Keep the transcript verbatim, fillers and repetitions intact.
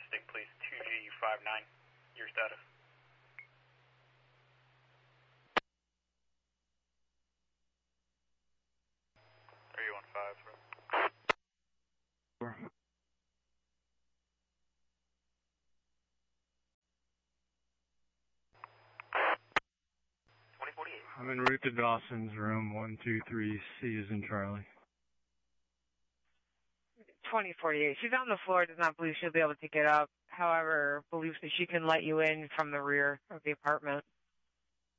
State Police two G five nine. Your status? three one five, sir. twenty forty-eight. I'm en route to Dawson's room, one two three, C is in Charlie. twenty forty-eight. She's on the floor, does not believe she'll be able to get up. However, believes that she can let you in from the rear of the apartment.